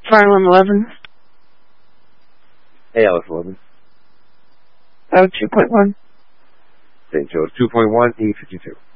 Farlam 11. ALS 11. 2.1. St. Joe's 2.1, E52.